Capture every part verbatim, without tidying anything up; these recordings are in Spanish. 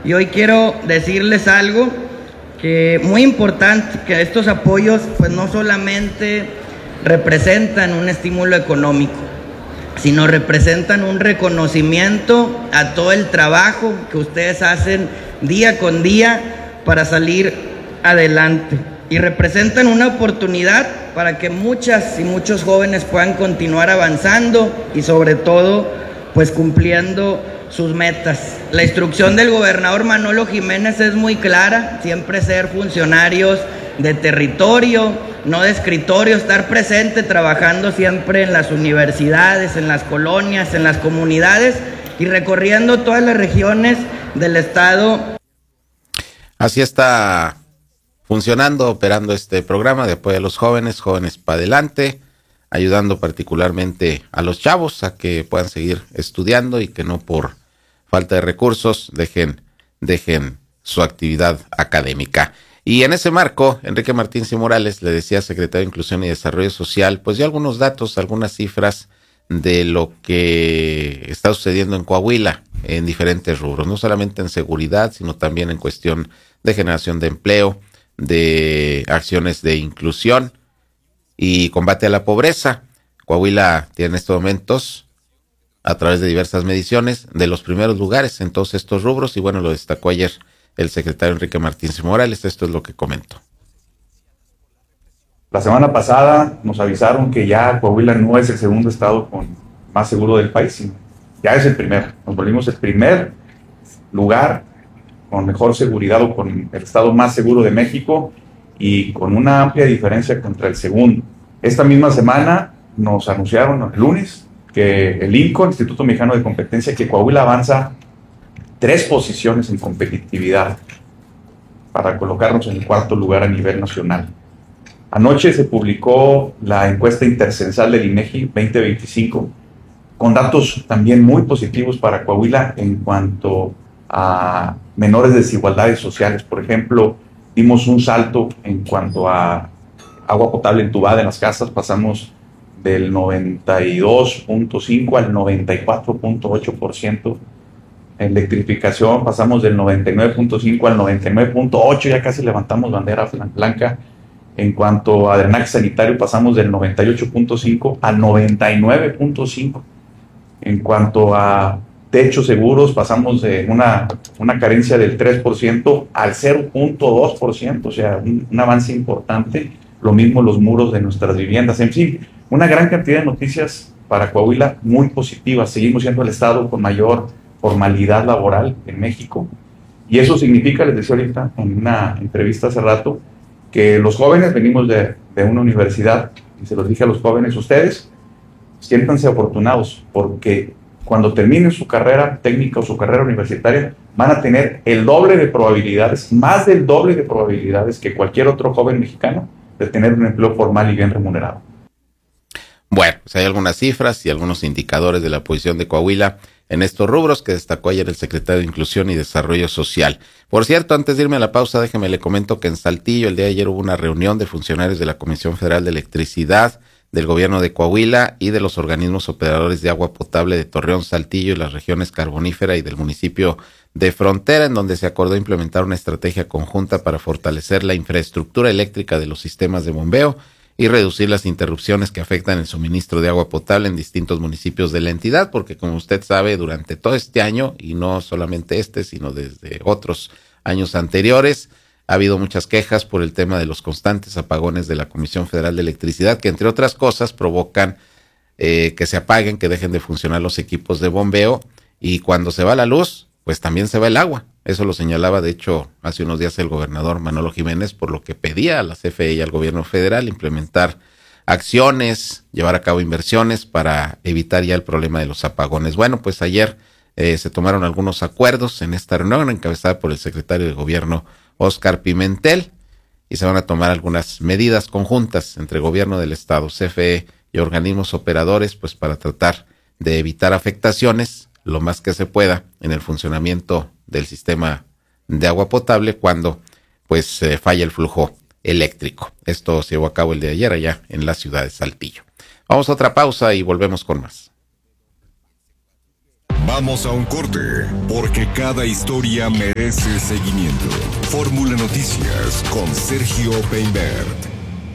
Y hoy quiero decirles algo que muy importante, que estos apoyos pues no solamente representan un estímulo económico, sino representan un reconocimiento a todo el trabajo que ustedes hacen día con día para salir adelante, y representan una oportunidad para que muchas y muchos jóvenes puedan continuar avanzando y sobre todo pues cumpliendo sus metas. La instrucción del gobernador Manolo Jiménez es muy clara: siempre ser funcionarios de territorio, no de escritorio, estar presente, trabajando siempre en las universidades, en las colonias, en las comunidades y recorriendo todas las regiones del estado. Así está funcionando, operando este programa de apoyo a los jóvenes, Jóvenes para Adelante, ayudando particularmente a los chavos a que puedan seguir estudiando y que no por falta de recursos dejen, dejen su actividad académica. Y en ese marco, Enrique Martínez y Morales, le decía, secretario de Inclusión y Desarrollo Social, pues dio algunos datos, algunas cifras de lo que está sucediendo en Coahuila en diferentes rubros, no solamente en seguridad, sino también en cuestión de generación de empleo, de acciones de inclusión y combate a la pobreza. Coahuila tiene en estos momentos, a través de diversas mediciones, de los primeros lugares en todos estos rubros, y bueno, lo destacó ayer el secretario Enrique Martínez Morales. Esto es lo que comentó. La semana pasada nos avisaron que ya Coahuila no es el segundo estado con más seguro del país, sino ya es el primero. Nos volvimos el primer lugar con mejor seguridad, o con el estado más seguro de México, y con una amplia diferencia contra el segundo. Esta misma semana nos anunciaron el lunes que el I N C O, Instituto Mexicano de Competencia, que Coahuila avanza tres posiciones en competitividad para colocarnos en el cuarto lugar a nivel nacional. Anoche se publicó la encuesta intercensal del INEGI veinte veinticinco, con datos también muy positivos para Coahuila en cuanto a menores desigualdades sociales. Por ejemplo, dimos un salto en cuanto a agua potable entubada en las casas, pasamos del noventa y dos punto cinco al noventa y cuatro punto ocho por ciento. Electrificación pasamos del noventa y nueve punto cinco al noventa y nueve punto ocho, ya casi levantamos bandera blanca. En cuanto a drenaje sanitario pasamos del noventa y ocho punto cinco al noventa y nueve punto cinco. En cuanto a techos seguros pasamos de una, una carencia del tres por ciento al cero punto dos por ciento, o sea, un, un avance importante. Lo mismo los muros de nuestras viviendas. En fin, una gran cantidad de noticias para Coahuila muy positivas. Seguimos siendo el estado con mayor formalidad laboral en México, y eso significa, les decía ahorita en una entrevista hace rato, que los jóvenes venimos de, de una universidad, y se los dije a los jóvenes: ustedes siéntanse afortunados, porque cuando terminen su carrera técnica o su carrera universitaria van a tener el doble de probabilidades, más del doble de probabilidades que cualquier otro joven mexicano de tener un empleo formal y bien remunerado. Bueno, pues hay algunas cifras y algunos indicadores de la posición de Coahuila en estos rubros que destacó ayer el secretario de Inclusión y Desarrollo Social. Por cierto, antes de irme a la pausa, déjeme le comento que en Saltillo el día de ayer hubo una reunión de funcionarios de la Comisión Federal de Electricidad, del gobierno de Coahuila y de los organismos operadores de agua potable de Torreón, Saltillo y las regiones carbonífera y del municipio de Frontera, en donde se acordó implementar una estrategia conjunta para fortalecer la infraestructura eléctrica de los sistemas de bombeo y reducir las interrupciones que afectan el suministro de agua potable en distintos municipios de la entidad, porque como usted sabe, durante todo este año, y no solamente este, sino desde otros años anteriores, ha habido muchas quejas por el tema de los constantes apagones de la Comisión Federal de Electricidad, que entre otras cosas provocan eh, que se apaguen, que dejen de funcionar los equipos de bombeo, y cuando se va la luz, pues también se va el agua. Eso lo señalaba, de hecho, hace unos días el gobernador Manolo Jiménez, por lo que pedía a la C F E y al gobierno federal implementar acciones, llevar a cabo inversiones para evitar ya el problema de los apagones. Bueno, pues ayer eh, se tomaron algunos acuerdos en esta reunión encabezada por el secretario de Gobierno, Óscar Pimentel, y se van a tomar algunas medidas conjuntas entre gobierno del estado, C F E y organismos operadores, pues para tratar de evitar afectaciones lo más que se pueda en el funcionamiento del sistema de agua potable cuando pues eh, falla el flujo eléctrico. Esto se llevó a cabo el día de ayer allá en la ciudad de Saltillo. Vamos a otra pausa y volvemos con más. Vamos a un corte, porque cada historia merece seguimiento. Fórmula Noticias con Sergio Peinbert.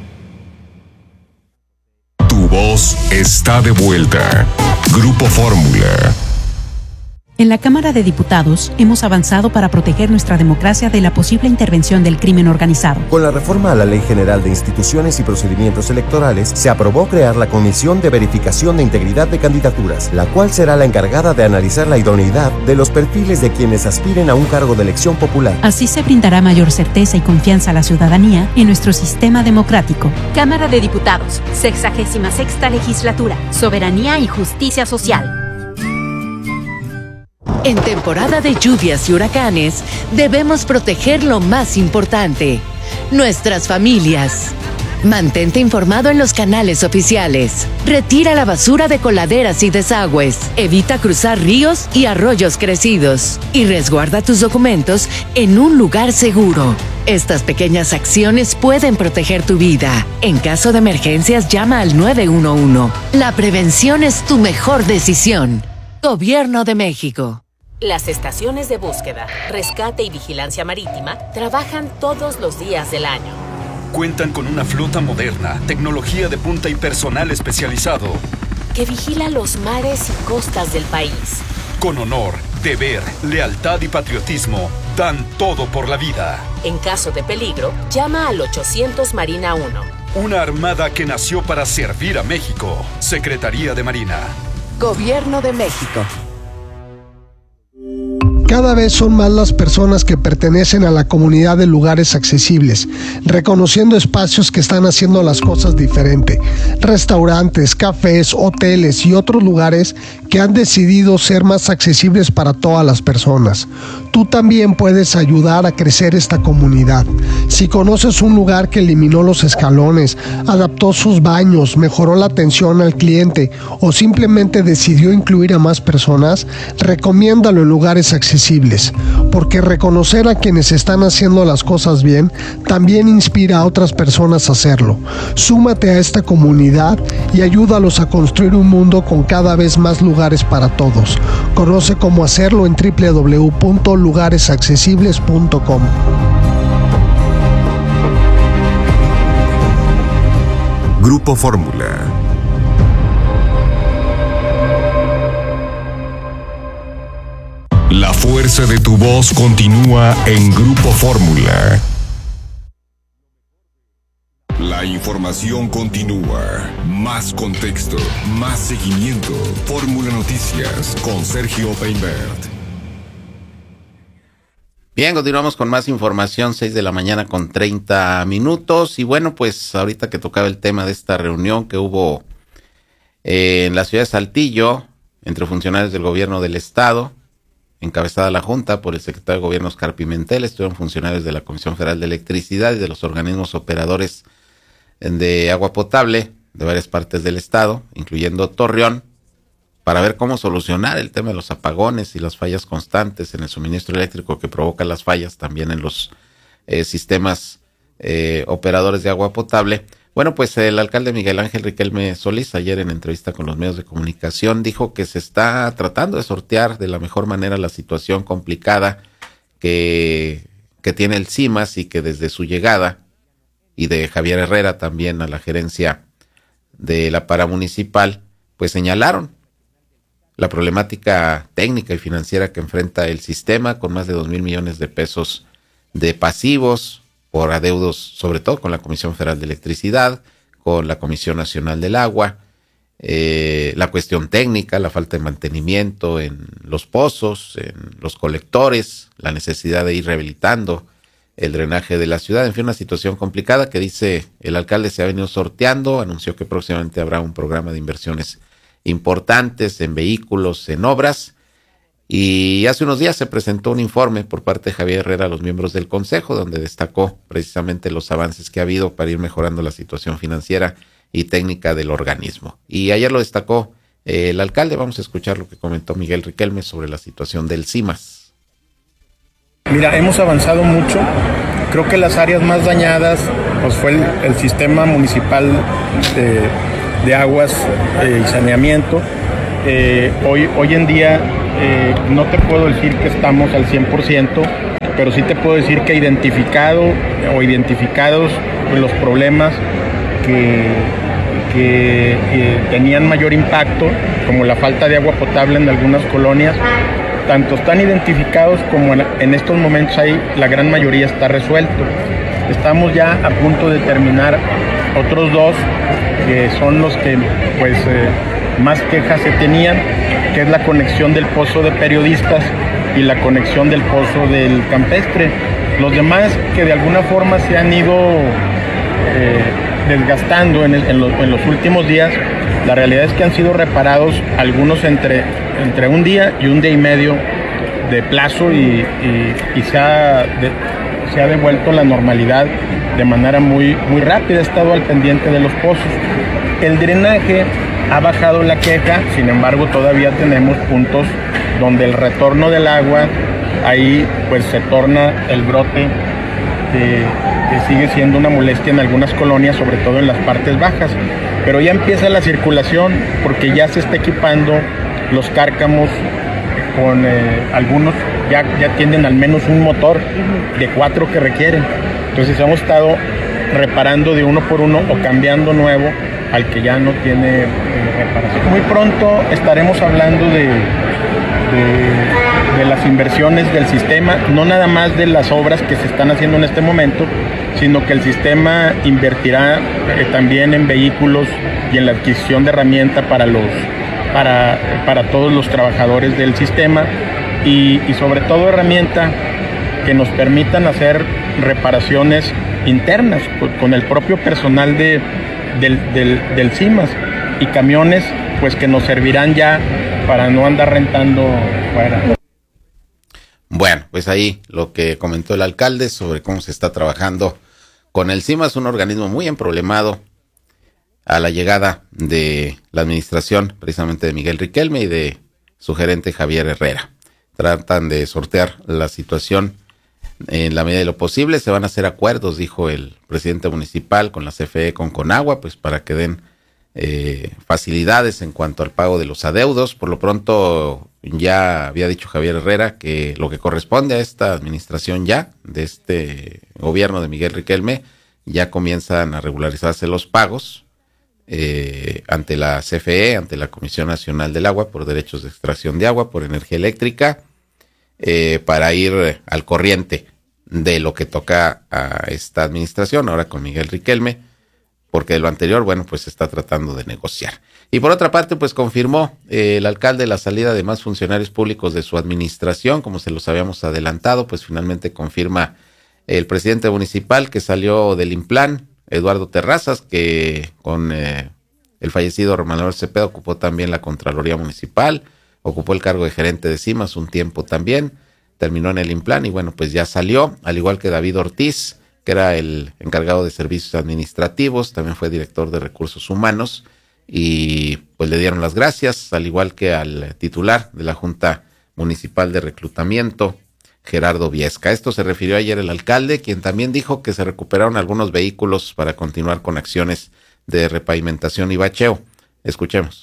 Tu voz está de vuelta. Grupo Fórmula. En la Cámara de Diputados hemos avanzado para proteger nuestra democracia de la posible intervención del crimen organizado. Con la reforma a la Ley General de Instituciones y Procedimientos Electorales, se aprobó crear la Comisión de Verificación de Integridad de Candidaturas, la cual será la encargada de analizar la idoneidad de los perfiles de quienes aspiren a un cargo de elección popular. Así se brindará mayor certeza y confianza a la ciudadanía en nuestro sistema democrático. Cámara de Diputados, sexagésima sexta legislatura, soberanía y justicia social. En temporada de lluvias y huracanes, debemos proteger lo más importante, nuestras familias. Mantente informado en los canales oficiales. Retira la basura de coladeras y desagües. Evita cruzar ríos y arroyos crecidos. Y resguarda tus documentos en un lugar seguro. Estas pequeñas acciones pueden proteger tu vida. En caso de emergencias, llama al nueve uno uno. La prevención es tu mejor decisión. Gobierno de México. Las estaciones de búsqueda, rescate y vigilancia marítima trabajan todos los días del año. Cuentan con una flota moderna, tecnología de punta y personal especializado que vigila los mares y costas del país. Con honor, deber, lealtad y patriotismo, dan todo por la vida. En caso de peligro, llama al ochocientos Marina uno. Una armada que nació para servir a México. Secretaría de Marina. Gobierno de México. Cada vez son más las personas que pertenecen a la comunidad de lugares accesibles, reconociendo espacios que están haciendo las cosas diferente. Restaurantes, cafés, hoteles y otros lugares que han decidido ser más accesibles para todas las personas. Tú también puedes ayudar a crecer esta comunidad. Si conoces un lugar que eliminó los escalones, adaptó sus baños, mejoró la atención al cliente o simplemente decidió incluir a más personas, recomiéndalo en lugares accesibles, porque reconocer a quienes están haciendo las cosas bien también inspira a otras personas a hacerlo. Súmate a esta comunidad y ayúdalos a construir un mundo con cada vez más lugares para todos. Conoce cómo hacerlo en doble u doble u doble u punto lugares accesibles punto com. Grupo Fórmula. La fuerza de tu voz continúa en Grupo Fórmula. La información continúa. Más contexto, más seguimiento. Fórmula Noticias con Sergio Peinbert. Bien, continuamos con más información, seis de la mañana con treinta minutos. Y bueno, pues ahorita que tocaba el tema de esta reunión que hubo eh, en la ciudad de Saltillo entre funcionarios del gobierno del estado, encabezada la junta por el secretario de Gobierno Oscar Pimentel, estuvieron funcionarios de la Comisión Federal de Electricidad y de los organismos operadores de agua potable de varias partes del estado, incluyendo Torreón, para ver cómo solucionar el tema de los apagones y las fallas constantes en el suministro eléctrico que provoca las fallas también en los eh, sistemas eh, operadores de agua potable. Bueno, pues el alcalde Miguel Ángel Riquelme Solís, ayer en entrevista con los medios de comunicación, dijo que se está tratando de sortear de la mejor manera la situación complicada que, que tiene el CIMAS y que desde su llegada, y de Javier Herrera también a la gerencia de la paramunicipal, pues señalaron la problemática técnica y financiera que enfrenta el sistema, con más de dos mil millones de pesos de pasivos por adeudos, sobre todo con la Comisión Federal de Electricidad, con la Comisión Nacional del Agua, eh, la cuestión técnica, la falta de mantenimiento en los pozos, en los colectores, la necesidad de ir rehabilitando el drenaje de la ciudad. En fin, una situación complicada que, dice el alcalde, se ha venido sorteando. Anunció que próximamente habrá un programa de inversiones importantes en vehículos, en obras. Y hace unos días se presentó un informe por parte de Javier Herrera a los miembros del consejo, donde destacó precisamente los avances que ha habido para ir mejorando la situación financiera y técnica del organismo. Y ayer lo destacó eh, el alcalde. Vamos a escuchar lo que comentó Miguel Riquelme sobre la situación del CIMAS. Mira, hemos avanzado mucho. Creo que las áreas más dañadas pues fue el, el sistema municipal de, de aguas eh, y saneamiento. Eh, hoy, hoy en día eh, no te puedo decir que estamos al cien por ciento, pero sí te puedo decir que identificado o identificados los problemas que, que eh, tenían mayor impacto, como la falta de agua potable en algunas colonias, tanto están identificados como en, en estos momentos ahí la gran mayoría está resuelto. Estamos ya a punto de terminar otros dos, que son los que pues eh, más quejas se tenían, que es la conexión del pozo de periodistas y la conexión del pozo del campestre. Los demás que de alguna forma se han ido eh, desgastando en, el, en, los, en los últimos días, la realidad es que han sido reparados algunos entre, entre un día y un día y medio de plazo y, y, y se, ha de, se ha devuelto la normalidad de manera muy, muy rápida. He estado al pendiente de los pozos. El drenaje ha bajado la queja, sin embargo todavía tenemos puntos donde el retorno del agua, ahí pues se torna el brote que, que sigue siendo una molestia en algunas colonias, sobre todo en las partes bajas. Pero ya empieza la circulación porque ya se está equipando los cárcamos con eh, algunos, ya, ya tienen al menos un motor de cuatro que requieren. Entonces hemos estado reparando de uno por uno o cambiando nuevo al que ya no tiene eh, reparación. Muy pronto estaremos hablando de, de, de las inversiones del sistema, no nada más de las obras que se están haciendo en este momento, sino que el sistema invertirá eh, también en vehículos y en la adquisición de herramientas para, los, para, para todos los trabajadores del sistema y, y sobre todo herramientas que nos permitan hacer reparaciones internas con el propio personal de, del, del, del CIMAS y camiones pues que nos servirán ya para no andar rentando fuera. Bueno, pues ahí lo que comentó el alcalde sobre cómo se está trabajando con el CIMAS, un organismo muy emproblemado a la llegada de la administración precisamente de Miguel Riquelme y de su gerente Javier Herrera. Tratan de sortear la situación en la medida de lo posible. Se van a hacer acuerdos, dijo el presidente municipal, con la C F E, con Conagua, pues para que den eh, facilidades en cuanto al pago de los adeudos. Por lo pronto ya había dicho Javier Herrera que lo que corresponde a esta administración ya, de este gobierno de Miguel Riquelme, ya comienzan a regularizarse los pagos eh, ante la C F E, ante la Comisión Nacional del Agua, por derechos de extracción de agua, por energía eléctrica, eh, para ir al corriente de lo que toca a esta administración, ahora con Miguel Riquelme, porque de lo anterior, bueno, pues se está tratando de negociar. Y por otra parte, pues confirmó eh, el alcalde la salida de más funcionarios públicos de su administración, como se los habíamos adelantado, pues finalmente confirma el presidente municipal que salió del Implan, Eduardo Terrazas, que con eh, el fallecido Román Manuel Cepeda ocupó también la Contraloría Municipal, ocupó el cargo de gerente de CIMAS un tiempo también, terminó en el Implan y bueno, pues ya salió, al igual que David Ortiz, que era el encargado de servicios administrativos, también fue director de recursos humanos y pues le dieron las gracias, al igual que al titular de la Junta Municipal de Reclutamiento, Gerardo Viesca. Esto se refirió ayer el alcalde, quien también dijo que se recuperaron algunos vehículos para continuar con acciones de repavimentación y bacheo. Escuchemos.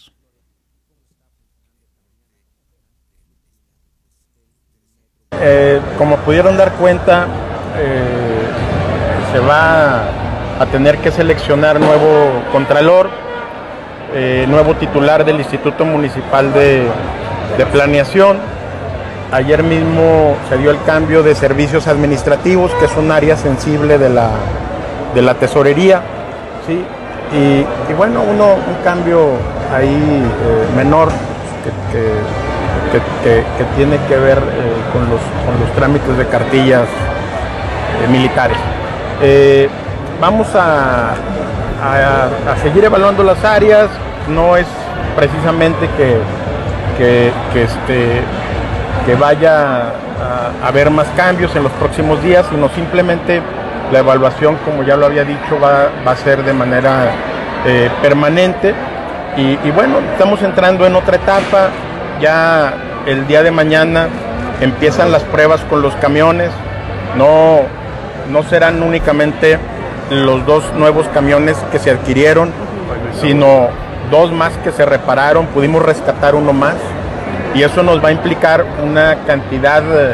Eh, como pudieron dar cuenta, eh, se va a tener que seleccionar nuevo contralor, eh, nuevo titular del Instituto Municipal de, de Planeación. Ayer mismo se dio el cambio de servicios administrativos, que es un área sensible de la, de la tesorería, ¿sí? Y, y bueno, uno, un cambio ahí eh, menor que, que Que, que, que tiene que ver eh, con, los, con los trámites de cartillas eh, militares. Eh, vamos a, a, a seguir evaluando las áreas, no es precisamente que, que, que, este, que vaya a, a haber más cambios en los próximos días, sino simplemente la evaluación, como ya lo había dicho, va, va a ser de manera eh, permanente. Y, y bueno, estamos entrando en otra etapa. Ya el día de mañana empiezan las pruebas con los camiones. No, no serán únicamente los dos nuevos camiones que se adquirieron, sino dos más que se repararon. Pudimos rescatar uno más y eso nos va a implicar una cantidad eh,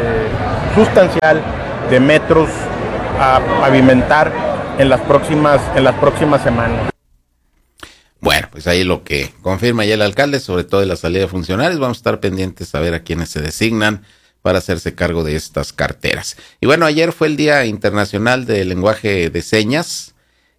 sustancial de metros a pavimentar en las próximas, en las próximas semanas. Bueno, pues ahí lo que confirma ya el alcalde, sobre todo de la salida de funcionarios. Vamos a estar pendientes a ver a quiénes se designan para hacerse cargo de estas carteras. Y bueno, ayer fue el Día Internacional del Lenguaje de Señas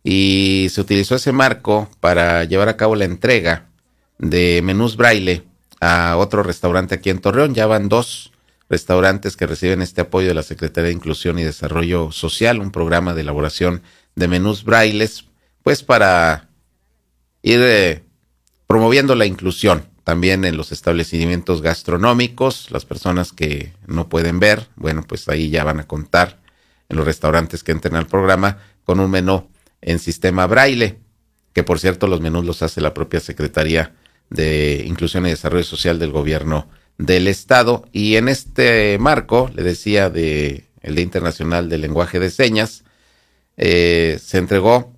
y se utilizó ese marco para llevar a cabo la entrega de menús braille a otro restaurante aquí en Torreón. Ya van dos restaurantes que reciben este apoyo de la Secretaría de Inclusión y Desarrollo Social, un programa de elaboración de menús brailles, pues para ir eh, promoviendo la inclusión también en los establecimientos gastronómicos. Las personas que no pueden ver, bueno, pues ahí ya van a contar en los restaurantes que entren al programa con un menú en sistema braille, que por cierto los menús los hace la propia Secretaría de Inclusión y Desarrollo Social del Gobierno del Estado. Y en este marco, le decía, de el Día Internacional del Lenguaje de Señas, eh, se entregó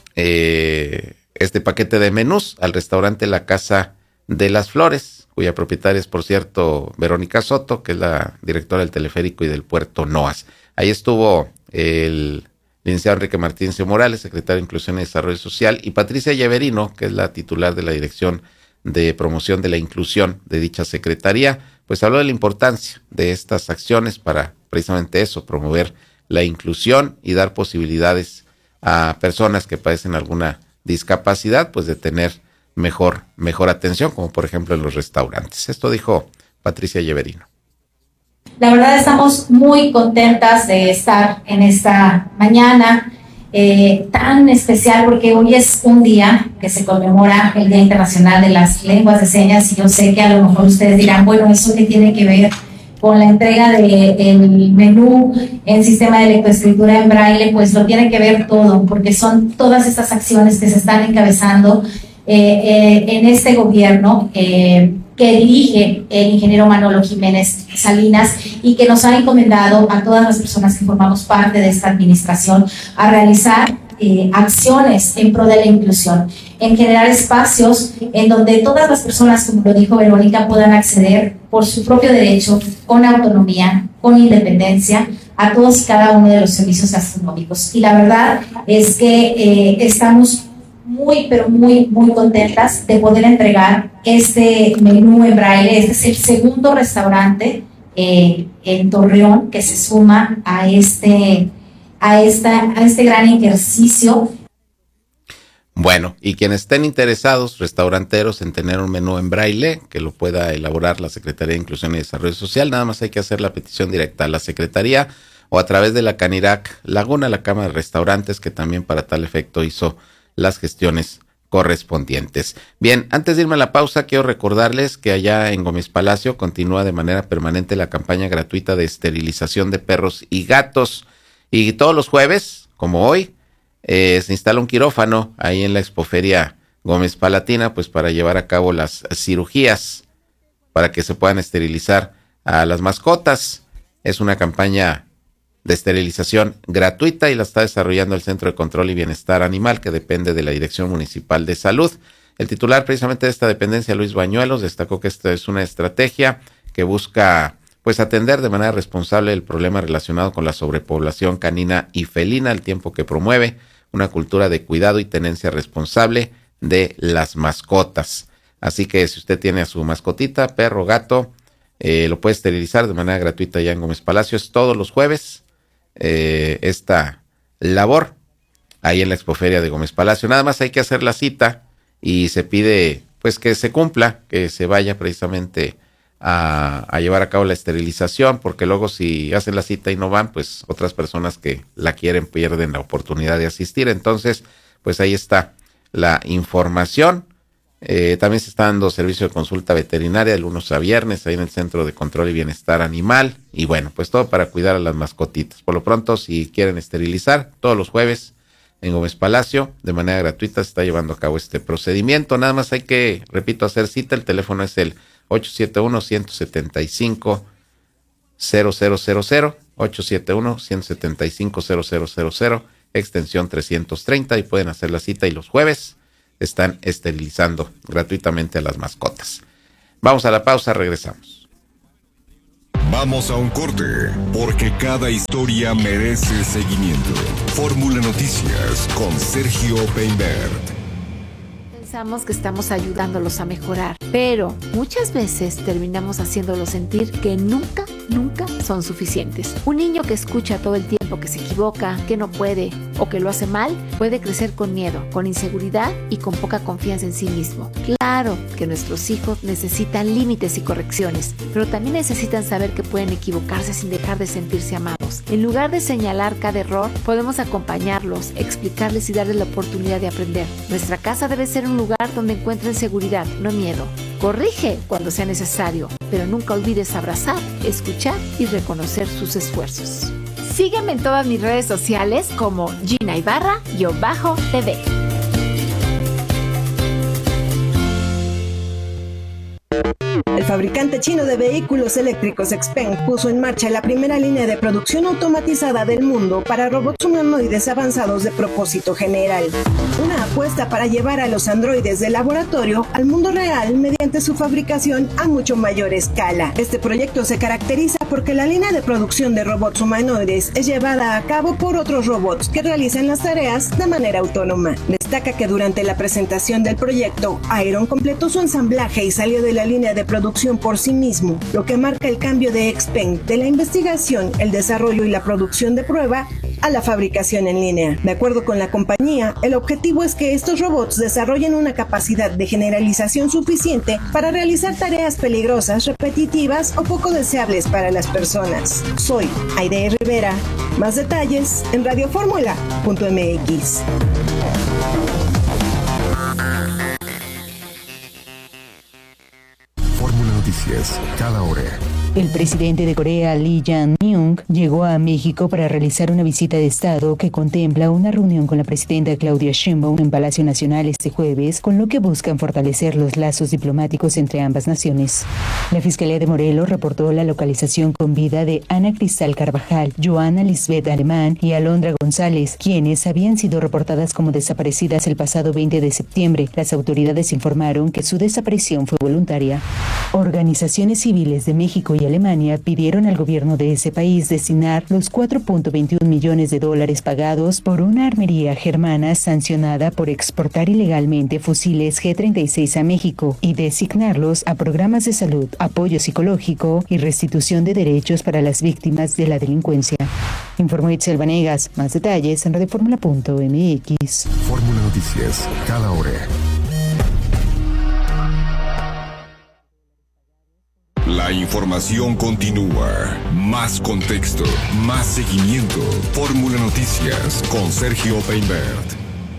eh, este paquete de menús al restaurante La Casa de las Flores, cuya propietaria es, por cierto, Verónica Soto, que es la directora del Teleférico y del Puerto Noas. Ahí estuvo el licenciado Enrique Martínez Morales, secretario de Inclusión y Desarrollo Social, y Patricia Lleverino, que es la titular de la Dirección de Promoción de la Inclusión de dicha secretaría, pues habló de la importancia de estas acciones para precisamente eso, promover la inclusión y dar posibilidades a personas que padecen alguna discapacidad, pues de tener mejor, mejor atención, como por ejemplo en los restaurantes. Esto dijo Patricia Lleverino. La verdad estamos muy contentas de estar en esta mañana eh, tan especial, porque hoy es un día que se conmemora el Día Internacional de las Lenguas de Señas, y yo sé que a lo mejor ustedes dirán, bueno, ¿eso qué tiene que ver con la entrega del menú en sistema de lectoescritura en braille? Pues lo tiene que ver todo, porque son todas estas acciones que se están encabezando eh, eh, en este gobierno eh, que dirige el ingeniero Manolo Jiménez Salinas, y que nos ha encomendado a todas las personas que formamos parte de esta administración a realizar eh, acciones en pro de la inclusión, en generar espacios en donde todas las personas, como lo dijo Verónica, puedan acceder por su propio derecho, con autonomía, con independencia, a todos y cada uno de los servicios gastronómicos. Y la verdad es que eh, estamos muy, pero muy, muy contentas de poder entregar este menú en braille. Este es el segundo restaurante eh, en Torreón que se suma a este, a esta, a este gran ejercicio. Bueno, y quienes estén interesados, restauranteros, en tener un menú en braille, que lo pueda elaborar la Secretaría de Inclusión y Desarrollo Social, nada más hay que hacer la petición directa a la Secretaría o a través de la Canirac Laguna, la Cámara de Restaurantes, que también para tal efecto hizo las gestiones correspondientes. Bien, antes de irme a la pausa, quiero recordarles que allá en Gómez Palacio continúa de manera permanente la campaña gratuita de esterilización de perros y gatos, y todos los jueves, como hoy, Eh, se instala un quirófano ahí en la Expoferia Gómez Palatina, pues para llevar a cabo las cirugías, para que se puedan esterilizar a las mascotas. Es una campaña de esterilización gratuita y la está desarrollando el Centro de Control y Bienestar Animal, que depende de la Dirección Municipal de Salud. El titular precisamente de esta dependencia, Luis Bañuelos, destacó que esta es una estrategia que busca pues atender de manera responsable el problema relacionado con la sobrepoblación canina y felina, al tiempo que promueve una cultura de cuidado y tenencia responsable de las mascotas. Así que si usted tiene a su mascotita, perro, gato, eh, lo puede esterilizar de manera gratuita ya en Gómez Palacio. Es todos los jueves eh, esta labor ahí en la Expoferia de Gómez Palacio. Nada más hay que hacer la cita y se pide pues que se cumpla, que se vaya precisamente A, a llevar a cabo la esterilización, porque luego si hacen la cita y no van, pues otras personas que la quieren pierden la oportunidad de asistir. Entonces, pues ahí está la información. Eh, también se está dando servicio de consulta veterinaria de lunes a viernes ahí en el Centro de Control y Bienestar Animal. Y bueno, pues todo para cuidar a las mascotitas. Por lo pronto, si quieren esterilizar, todos los jueves en Gómez Palacio, de manera gratuita, se está llevando a cabo este procedimiento. Nada más hay que, repito, hacer cita. El teléfono es el ocho siete uno, uno siete cinco, cero cero cero cero, ocho siete uno, uno siete cinco, cero cero cero cero, extensión trescientos treinta, y pueden hacer la cita, y los jueves están esterilizando gratuitamente a las mascotas. Vamos a la pausa, regresamos. Vamos a un corte, porque cada historia merece seguimiento. Fórmula Noticias con Sergio Peinbert. Pensamos que estamos ayudándolos a mejorar, pero muchas veces terminamos haciéndolos sentir que nunca, nunca son suficientes. Un niño que escucha todo el tiempo que se equivoca, que no puede o que lo hace mal, puede crecer con miedo, con inseguridad y con poca confianza en sí mismo. Claro que nuestros hijos necesitan límites y correcciones, pero también necesitan saber que pueden equivocarse sin dejar de sentirse amados. En lugar de señalar cada error, podemos acompañarlos, explicarles y darles la oportunidad de aprender. Nuestra casa debe ser un lugar donde encuentren seguridad, no miedo. Corrige cuando sea necesario, pero nunca olvides abrazar, escuchar y reconocer sus esfuerzos. Sígueme en todas mis redes sociales como Gina Ibarra-T V. El fabricante chino de vehículos eléctricos Xpeng puso en marcha la primera línea de producción automatizada del mundo para robots humanoides avanzados de propósito general. Una apuesta para llevar a los androides del laboratorio al mundo real mediante su fabricación a mucho mayor escala. Este proyecto se caracteriza porque la línea de producción de robots humanoides es llevada a cabo por otros robots que realizan las tareas de manera autónoma. Destaca que durante la presentación del proyecto, Iron completó su ensamblaje y salió de la línea de producción por sí mismo, lo que marca el cambio de Xpeng de la investigación, el desarrollo y la producción de prueba a la fabricación en línea. De acuerdo con la compañía, el objetivo es que estos robots desarrollen una capacidad de generalización suficiente para realizar tareas peligrosas, repetitivas o poco deseables para las personas. Soy Aide Rivera. Más detalles en radioformula punto m x. Fórmula Noticias, cada hora. El presidente de Corea, Lee Jae-myung, llegó a México para realizar una visita de Estado que contempla una reunión con la presidenta Claudia Sheinbaum en Palacio Nacional este jueves, con lo que buscan fortalecer los lazos diplomáticos entre ambas naciones. La Fiscalía de Morelos reportó la localización con vida de Ana Cristal Carvajal, Joana Lisbeth Alemán y Alondra González, quienes habían sido reportadas como desaparecidas el pasado veinte de septiembre. Las autoridades informaron que su desaparición fue voluntaria. Organizaciones civiles de México y Alemania pidieron al gobierno de ese país destinar los cuatro punto veintiún millones de dólares pagados por una armería germana sancionada por exportar ilegalmente fusiles G treinta y seis a México y designarlos a programas de salud, apoyo psicológico y restitución de derechos para las víctimas de la delincuencia. Informó Itzel Vanegas. Más detalles en radioformula punto m x. Fórmula Noticias, cada hora. La información continúa. Más contexto, más seguimiento. Fórmula Noticias con Sergio Peinbert.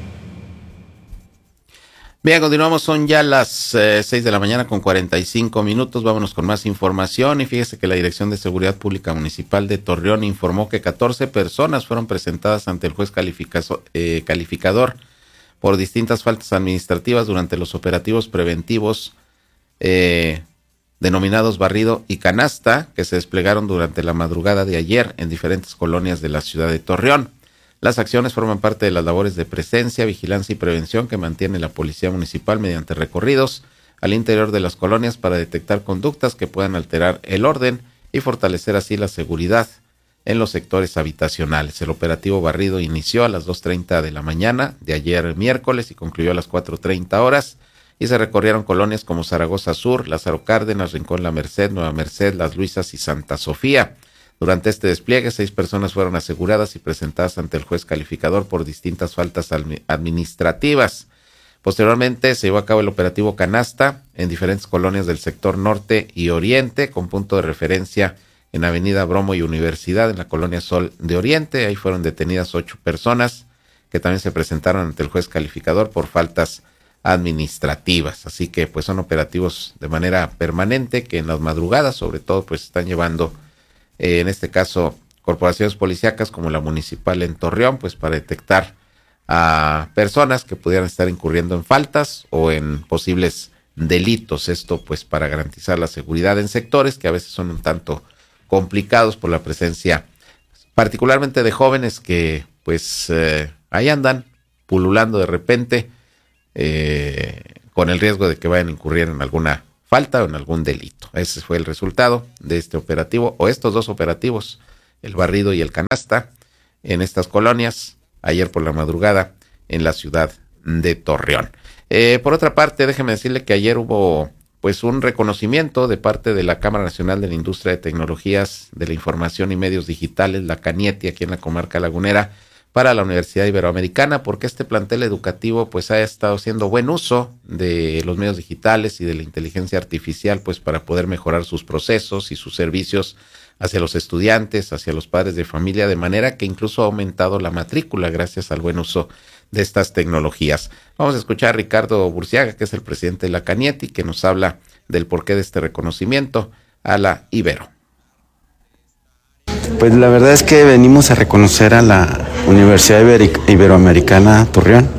Bien, continuamos, son ya las eh, seis de la mañana con cuarenta y cinco minutos. Vámonos con más información. Y fíjese que la Dirección de Seguridad Pública Municipal de Torreón informó que catorce personas fueron presentadas ante el juez calificazo, eh, calificador por distintas faltas administrativas durante los operativos preventivos eh, denominados Barrido y Canasta, que se desplegaron durante la madrugada de ayer en diferentes colonias de la ciudad de Torreón. Las acciones forman parte de las labores de presencia, vigilancia y prevención que mantiene la Policía Municipal mediante recorridos al interior de las colonias para detectar conductas que puedan alterar el orden y fortalecer así la seguridad en los sectores habitacionales. El operativo Barrido inició a las dos treinta de la mañana de ayer miércoles y concluyó a las cuatro treinta horas. Y se recorrieron colonias como Zaragoza Sur, Lázaro Cárdenas, Rincón La Merced, Nueva Merced, Las Luisas y Santa Sofía. Durante este despliegue, seis personas fueron aseguradas y presentadas ante el juez calificador por distintas faltas administrativas. Posteriormente se llevó a cabo el operativo Canasta en diferentes colonias del sector norte y oriente, con punto de referencia en Avenida Bromo y Universidad, en la colonia Sol de Oriente. Ahí fueron detenidas ocho personas que también se presentaron ante el juez calificador por faltas administrativas. Así que pues son operativos de manera permanente que en las madrugadas sobre todo pues están llevando eh, en este caso corporaciones policíacas como la municipal en Torreón, pues para detectar a personas que pudieran estar incurriendo en faltas o en posibles delitos. Esto pues para garantizar la seguridad en sectores que a veces son un tanto complicados por la presencia particularmente de jóvenes que pues eh, ahí andan pululando de repente Eh, con el riesgo de que vayan a incurrir en alguna falta o en algún delito. Ese fue el resultado de este operativo, o estos dos operativos, el barrido y el canasta, en estas colonias, ayer por la madrugada, en la ciudad de Torreón. Eh, por otra parte, déjeme decirle que ayer hubo pues un reconocimiento de parte de la Cámara Nacional de la Industria de Tecnologías de la Información y Medios Digitales, la CANIETI, aquí en la comarca lagunera, para la Universidad Iberoamericana, porque este plantel educativo pues ha estado haciendo buen uso de los medios digitales y de la inteligencia artificial pues para poder mejorar sus procesos y sus servicios hacia los estudiantes, hacia los padres de familia, de manera que incluso ha aumentado la matrícula gracias al buen uso de estas tecnologías. Vamos a escuchar a Ricardo Burciaga, que es el presidente de la CANIETI, que nos habla del porqué de este reconocimiento a la Ibero. Pues la verdad es que venimos a reconocer a la Universidad Iberic- Iberoamericana Torreón,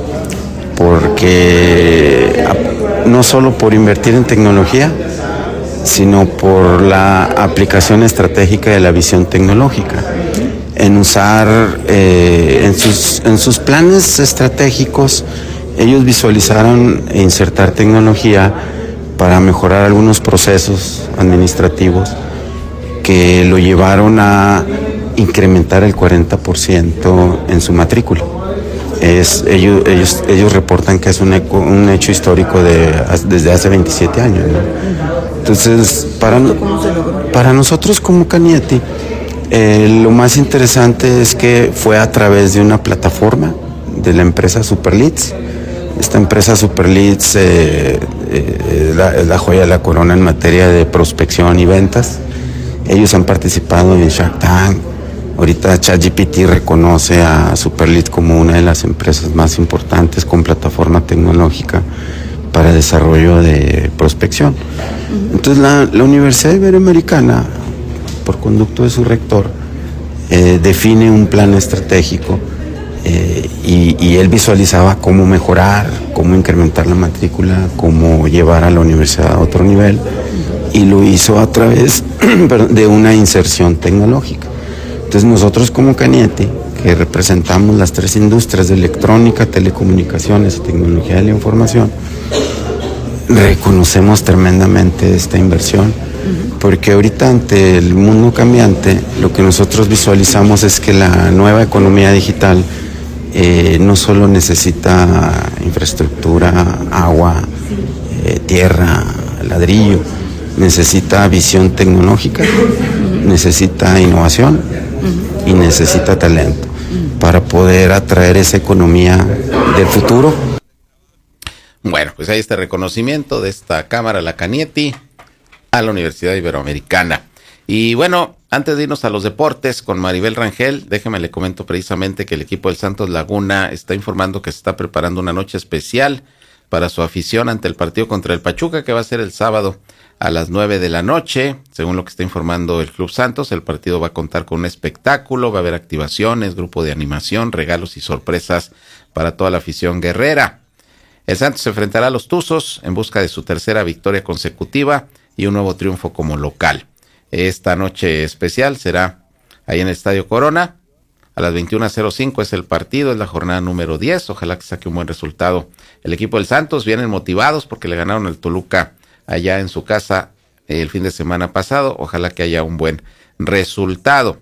porque no solo por invertir en tecnología, sino por la aplicación estratégica de la visión tecnológica, en usar, eh, en sus, en sus planes estratégicos, ellos visualizaron e insertar tecnología para mejorar algunos procesos administrativos que lo llevaron a incrementar el cuarenta por ciento en su matrícula. Es, ellos, ellos, ellos reportan que es un, eco, un hecho histórico de, desde hace veintisiete años, ¿no? Entonces, para, para nosotros como CANIETI, eh, lo más interesante es que fue a través de una plataforma de la empresa Superleads. Esta empresa Superleads eh, eh, es, la, es la joya de la corona en materia de prospección y ventas. Ellos han participado en Shark Tank. Ahorita ChatGPT reconoce a Superleads como una de las empresas más importantes con plataforma tecnológica para desarrollo de prospección. Entonces la, la Universidad Iberoamericana, por conducto de su rector, eh, define un plan estratégico eh, y, y él visualizaba cómo mejorar, cómo incrementar la matrícula, cómo llevar a la universidad a otro nivel, y lo hizo a través de una inserción tecnológica. Entonces nosotros como CANIETI, que representamos las tres industrias de electrónica, telecomunicaciones y tecnología de la información, reconocemos tremendamente esta inversión, porque ahorita ante el mundo cambiante, lo que nosotros visualizamos es que la nueva economía digital eh, no solo necesita infraestructura, agua, eh, tierra, ladrillo, necesita visión tecnológica, necesita innovación y necesita talento para poder atraer esa economía del futuro. Bueno, pues hay este reconocimiento de esta Cámara, la CANIETI, a la Universidad Iberoamericana. Y bueno, antes de irnos a los deportes con Maribel Rangel, déjeme le comento precisamente que el equipo del Santos Laguna está informando que se está preparando una noche especial para su afición ante el partido contra el Pachuca, que va a ser el sábado a las nueve de la noche. Según lo que está informando el Club Santos, el partido va a contar con un espectáculo, va a haber activaciones, grupo de animación, regalos y sorpresas para toda la afición guerrera. El Santos se enfrentará a los Tuzos en busca de su tercera victoria consecutiva y un nuevo triunfo como local. Esta noche especial será ahí en el Estadio Corona. A las veintiuna cero cinco es el partido, es la jornada número diez. Ojalá que saque un buen resultado. El equipo del Santos vienen motivados porque le ganaron al Toluca allá en su casa el fin de semana pasado. Ojalá que haya un buen resultado.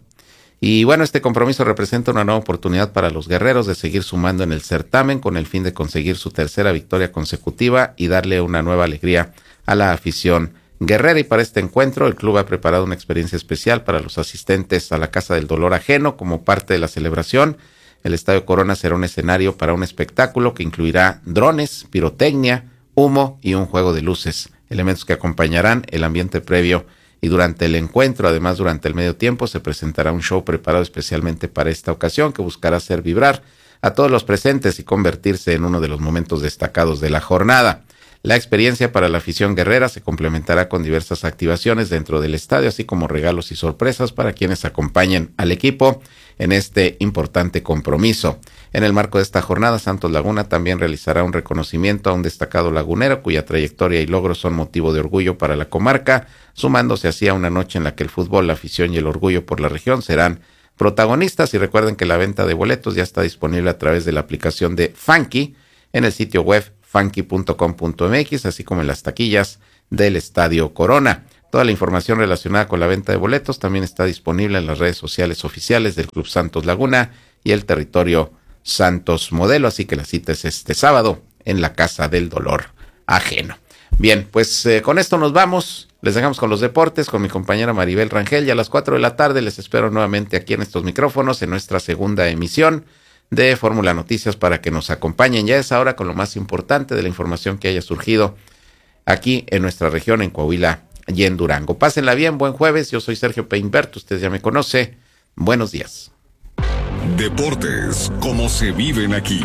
Y bueno, este compromiso representa una nueva oportunidad para los guerreros de seguir sumando en el certamen con el fin de conseguir su tercera victoria consecutiva y darle una nueva alegría a la afición guerrera. Y para este encuentro el club ha preparado una experiencia especial para los asistentes a la Casa del Dolor Ajeno como parte de la celebración. El Estadio Corona será un escenario para un espectáculo que incluirá drones, pirotecnia, humo y un juego de luces, elementos que acompañarán el ambiente previo y durante el encuentro. Además, durante el medio tiempo se presentará un show preparado especialmente para esta ocasión que buscará hacer vibrar a todos los presentes y convertirse en uno de los momentos destacados de la jornada. La experiencia para la afición guerrera se complementará con diversas activaciones dentro del estadio, así como regalos y sorpresas para quienes acompañen al equipo en este importante compromiso. En el marco de esta jornada, Santos Laguna también realizará un reconocimiento a un destacado lagunero cuya trayectoria y logros son motivo de orgullo para la comarca, sumándose así a una noche en la que el fútbol, la afición y el orgullo por la región serán protagonistas. Y recuerden que la venta de boletos ya está disponible a través de la aplicación de Funky en el sitio web funky punto com punto m x, así como en las taquillas del Estadio Corona. Toda la información relacionada con la venta de boletos también está disponible en las redes sociales oficiales del Club Santos Laguna y el Territorio Santos Modelo, así que la cita es este sábado en la Casa del Dolor Ajeno. Bien, pues eh, con esto nos vamos, les dejamos con los deportes, con mi compañera Maribel Rangel, y a las cuatro de la tarde les espero nuevamente aquí en estos micrófonos en nuestra segunda emisión de Fórmula Noticias para que nos acompañen ya a esa hora con lo más importante de la información que haya surgido aquí en nuestra región, en Coahuila y en Durango. Pásenla bien, buen jueves, yo soy Sergio Peinbert, usted ya me conoce, buenos días. Deportes, como se viven aquí.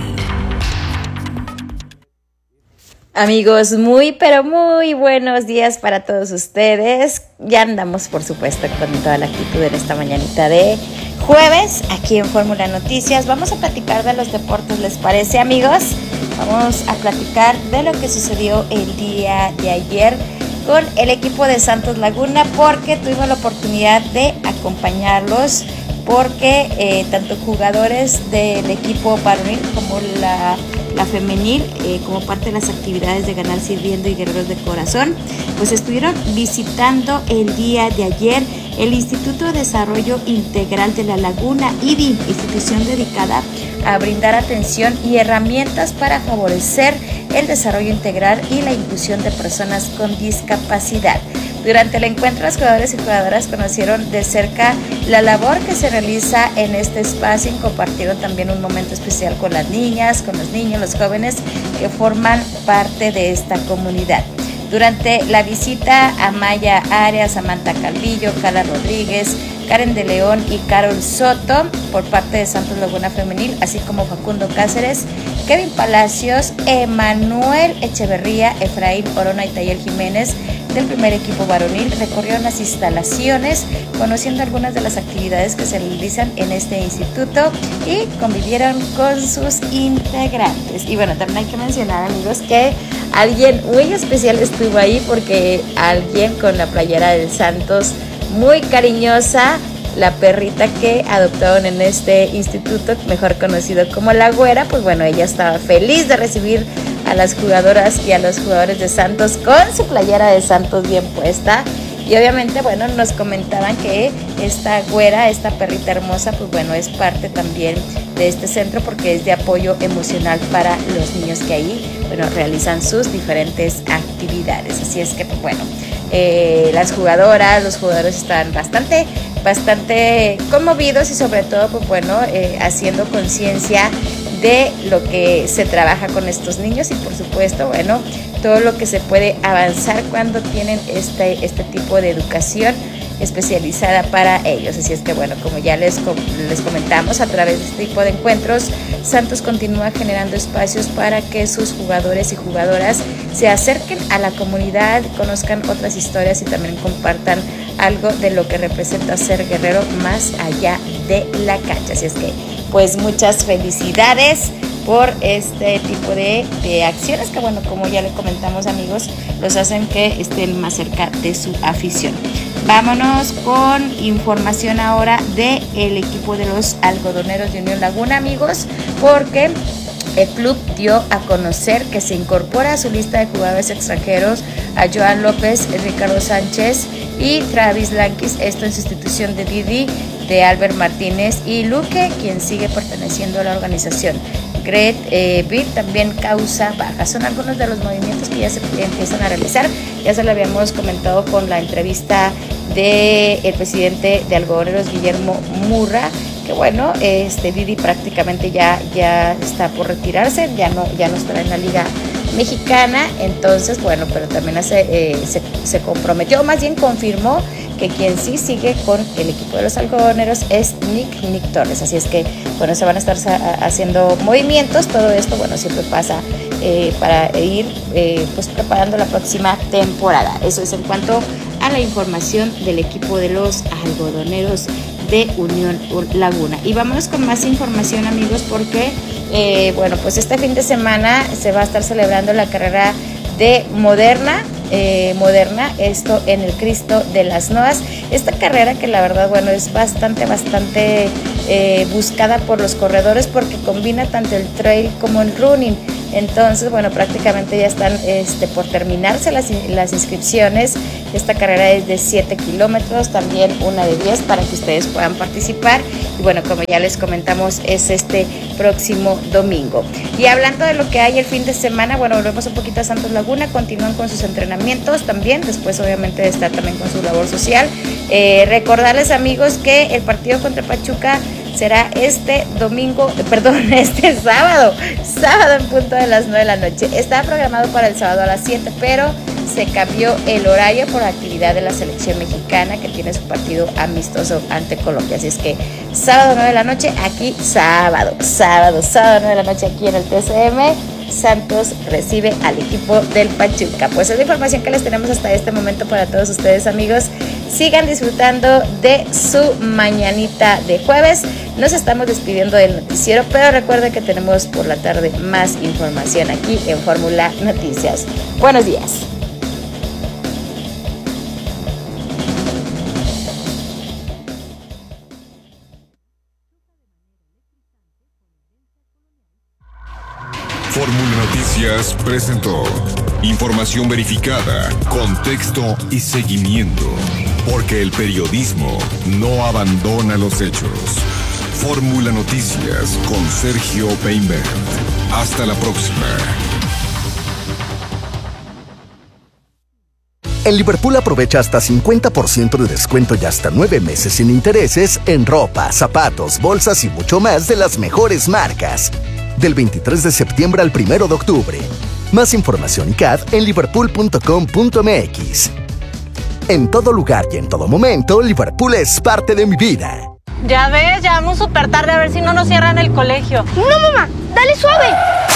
Amigos, muy pero muy buenos días para todos ustedes. Ya andamos, por supuesto, con toda la actitud en esta mañanita de jueves, aquí en Fórmula Noticias. Vamos a platicar de los deportes, ¿les parece, amigos? Vamos a platicar de lo que sucedió el día de ayer con el equipo de Santos Laguna, porque tuvimos la oportunidad de acompañarlos, porque eh, tanto jugadores del equipo varonil como la, la femenil, eh, como parte de las actividades de Ganar Sirviendo y Guerreros de Corazón, pues estuvieron visitando el día de ayer el Instituto de Desarrollo Integral de la Laguna, I D I, institución dedicada a brindar atención y herramientas para favorecer el desarrollo integral y la inclusión de personas con discapacidad. Durante el encuentro, los jugadores y jugadoras conocieron de cerca la labor que se realiza en este espacio y compartieron también un momento especial con las niñas, con los niños, los jóvenes que forman parte de esta comunidad. Durante la visita, Amaya Arias, Samantha Calvillo, Carla Rodríguez, Karen de León y Carol Soto por parte de Santos Laguna Femenil, así como Facundo Cáceres, Kevin Palacios, Emanuel Echeverría, Efraín Orona y Tayel Jiménez del primer equipo varonil recorrieron las instalaciones, conociendo algunas de las actividades que se realizan en este instituto y convivieron con sus integrantes. Y bueno, también hay que mencionar, amigos, que alguien muy especial estuvo ahí, porque alguien con la playera del Santos muy cariñosa, la perrita que adoptaron en este instituto, mejor conocido como La Güera, pues bueno, ella estaba feliz de recibir a las jugadoras y a los jugadores de Santos con su playera de Santos bien puesta. Y obviamente, bueno, nos comentaban que esta güera, esta perrita hermosa, pues bueno, es parte también de este centro, porque es de apoyo emocional para los niños que ahí, bueno, realizan sus diferentes actividades. Así es que, pues bueno, eh, las jugadoras, los jugadores están bastante, bastante conmovidos y sobre todo, pues bueno, eh, haciendo conciencia de lo que se trabaja con estos niños y por supuesto, bueno, todo lo que se puede avanzar cuando tienen este, este tipo de educación especializada para ellos. Así es que bueno, como ya les, les comentamos, a través de este tipo de encuentros, Santos continúa generando espacios para que sus jugadores y jugadoras se acerquen a la comunidad, conozcan otras historias y también compartan algo de lo que representa ser guerrero más allá de la cancha. Así es que pues muchas felicidades por este tipo de, de acciones que, bueno, como ya le comentamos, amigos, los hacen que estén más cerca de su afición. Vámonos con información ahora del equipo de los algodoneros de Unión Laguna, amigos, porque el club dio a conocer que se incorpora a su lista de jugadores extranjeros a Joan López, Ricardo Sánchez y Travis Lankis, esto en sustitución de Didi, de Albert Martínez y Luque, quien sigue perteneciendo a la organización. Gret eh, Bill también causa bajas. Son algunos de los movimientos que ya se empiezan a realizar. Ya se lo habíamos comentado con la entrevista del presidente de Algodoneros, Guillermo Murra, que bueno, este Didi prácticamente ya, ya está por retirarse, ya no, ya no estará en la Liga Mexicana. Entonces, bueno, pero también hace, eh, se, se comprometió, más bien confirmó, que quien sí sigue con el equipo de los algodoneros es Nick, Nick Torres. Así es que, bueno, se van a estar haciendo movimientos. Todo esto, bueno, siempre pasa eh, para ir eh, pues preparando la próxima temporada. Eso es en cuanto a la información del equipo de los algodoneros de Unión Laguna. Y vámonos con más información, amigos, porque, eh, bueno, pues este fin de semana se va a estar celebrando la carrera de Moderna, eh, Moderna, esto en el Cristo de las Noas. Esta carrera que la verdad, bueno, es bastante, bastante eh, buscada por los corredores porque combina tanto el trail como el running. Entonces, bueno, prácticamente ya están este, por terminarse las, las inscripciones. Esta carrera es de siete kilómetros, también una de diez para que ustedes puedan participar. Y bueno, como ya les comentamos, es este próximo domingo. Y hablando de lo que hay el fin de semana, bueno, volvemos un poquito a Santos Laguna, continúan con sus entrenamientos también, después obviamente de estar también con su labor social. Eh, recordarles, amigos, que el partido contra Pachuca será este domingo, perdón, este sábado, sábado en punto de las nueve de la noche. Estaba programado para el sábado a las siete, pero se cambió el horario por actividad de la selección mexicana que tiene su partido amistoso ante Colombia. Así es que sábado nueve de la noche, aquí sábado, sábado, sábado nueve de la noche aquí en el T C M. Santos recibe al equipo del Pachuca. Pues es la información que les tenemos hasta este momento para todos ustedes, amigos. Sigan disfrutando de su mañanita de jueves. Nos estamos despidiendo del noticiero, pero recuerden que tenemos por la tarde más información aquí en Fórmula Noticias. Buenos días. Fórmula Noticias presentó información verificada, contexto y seguimiento, porque el periodismo no abandona los hechos. Fórmula Noticias con Sergio Painberg. Hasta la próxima. En Liverpool aprovecha hasta cincuenta por ciento de descuento y hasta nueve meses sin intereses en ropa, zapatos, bolsas y mucho más de las mejores marcas. Del veintitrés de septiembre al primero de octubre. Más información y C A D en liverpool punto com punto m x. En todo lugar y en todo momento, Liverpool es parte de mi vida. Ya ves, ya vamos súper tarde, a ver si no nos cierran el colegio. No, mamá, dale suave.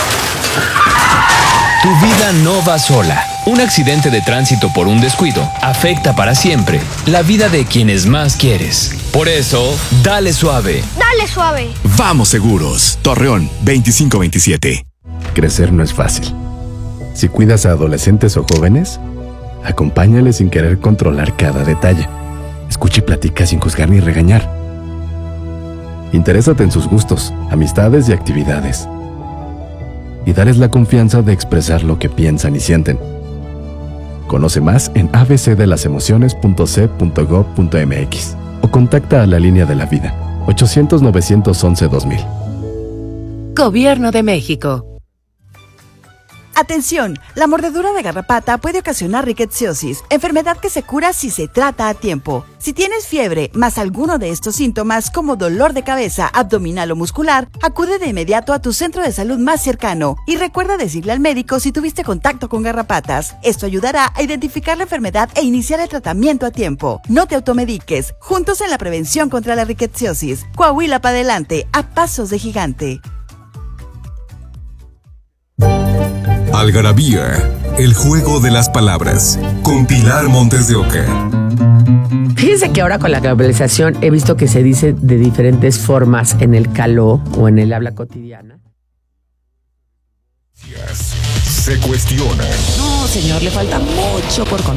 Tu vida no va sola. Un accidente de tránsito por un descuido afecta para siempre la vida de quienes más quieres. Por eso, dale suave. Dale suave. Vamos seguros. Torreón veinticinco veintisiete. Crecer no es fácil. Si cuidas a adolescentes o jóvenes, acompáñales sin querer controlar cada detalle. Escucha y platica sin juzgar ni regañar. Interésate en sus gustos, amistades y actividades. Y dales la confianza de expresar lo que piensan y sienten. Conoce más en a b c de las emociones punto c punto gob punto m x o contacta a la línea de la vida ochocientos, novecientos once, dos mil. Gobierno de México. Atención, la mordedura de garrapata puede ocasionar rickettsiosis, enfermedad que se cura si se trata a tiempo. Si tienes fiebre más alguno de estos síntomas como dolor de cabeza, abdominal o muscular, acude de inmediato a tu centro de salud más cercano y recuerda decirle al médico si tuviste contacto con garrapatas. Esto ayudará a identificar la enfermedad e iniciar el tratamiento a tiempo. No te automediques, juntos en la prevención contra la rickettsiosis. Coahuila para adelante, a pasos de gigante. Algarabía, el juego de las palabras, con Pilar Montes de Oca. Fíjense que ahora con la globalización he visto que se dice de diferentes formas en el caló o en el habla cotidiana. Se cuestiona. No, señor, le falta mucho por conocer.